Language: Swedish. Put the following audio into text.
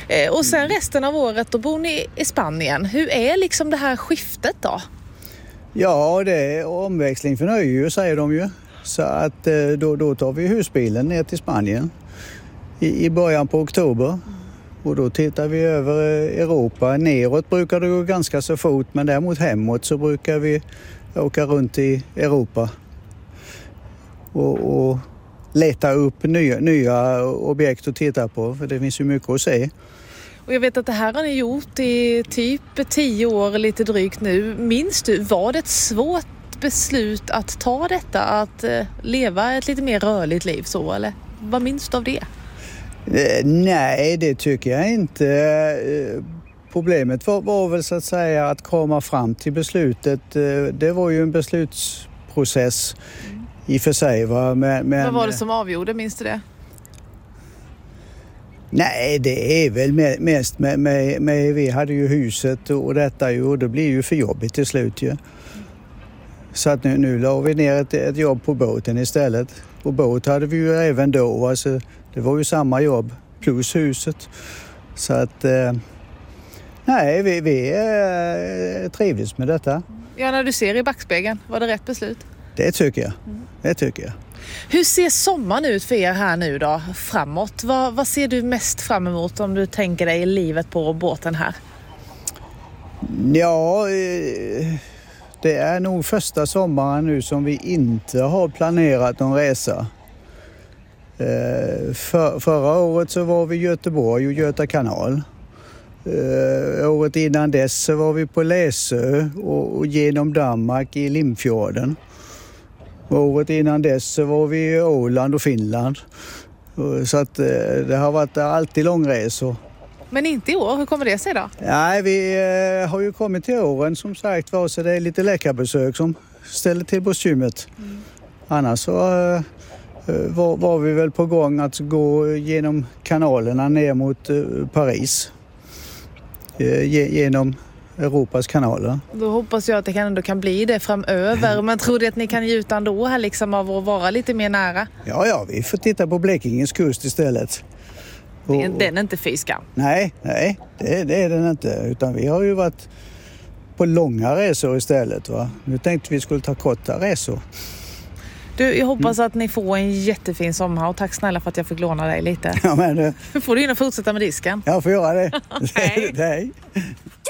Och sen resten av året då bor ni i Spanien. Hur är liksom det här skiftet då? Ja, det är omväxling för nöje, säger de ju. Så att då tar vi husbilen ner till Spanien i början på oktober. Och då tittar vi över Europa. Neråt brukar det gå ganska så fort, men däremot hemåt så brukar vi åka runt i Europa och leta upp nya objekt att titta på, för det finns ju mycket att se. Och jag vet att det här har ni gjort i typ 10 år, lite drygt nu. Minns du, var det ett svårt beslut att ta detta, att leva ett lite mer rörligt liv så, eller vad minns du av det? Nej, det tycker jag inte. Problemet var väl så att säga att komma fram till beslutet. Det var ju en beslutsprocess i för sig. Men vad var det som avgjorde, minns du det? Nej, det är väl mest med vi hade ju huset och detta ju, och det blir ju för jobbigt till slut ju. Så att nu la vi ner ett jobb på båten istället. Och båt hade vi ju även då, alltså det var ju samma jobb plus huset. Så att nej, vi trivdes med detta. Ja, när du ser i backspegeln, var det rätt beslut? Det tycker jag. Det tycker jag. Hur ser sommaren ut för er här nu då, framåt? Vad ser du mest fram emot om du tänker dig livet på båten här? Ja, det är nog första sommaren nu som vi inte har planerat någon resa. Förra året så var vi i Göteborg och Göta kanal. Året innan dess så var vi på Läsö och genom Danmark i Limfjorden. Året innan dess så var vi i Åland och Finland. Så att det har varit alltid långresor. Men inte i år, hur kommer det sig då? Nej, vi har ju kommit till åren som sagt var, så det är lite läkarbesök som ställer till bekymret. Annars så var vi väl på gång att gå genom kanalerna ner mot Paris. Genom Europas kanaler. Då hoppas jag att det ändå kan bli det framöver. Men tror du att ni kan njuta ändå här liksom av att vara lite mer nära? Ja, vi får titta på Blekingens kust istället. Den är inte fiskam. Nej, det är den inte. Utan vi har ju varit på långa resor istället. Va? Nu tänkte vi skulle ta korta resor. Du, jag hoppas att ni får en jättefin sommar och tack snälla för att jag fick låna dig lite. Ja, men får du in och fortsätta med disken. Jag får göra det. Hej. Hej.